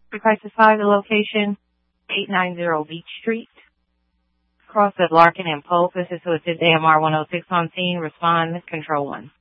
Crisis 5, the location, 890 Beach Street. Cross at Larkin and Pope. This is AMR 106 on scene. Respond, Control 1.